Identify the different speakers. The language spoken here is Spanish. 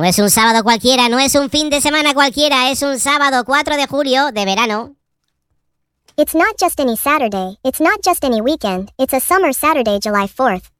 Speaker 1: No es un sábado cualquiera, no es un fin de semana cualquiera, es un sábado 4 de julio de verano.
Speaker 2: It's not just any Saturday, it's not just any weekend, it's a summer Saturday, July 4th.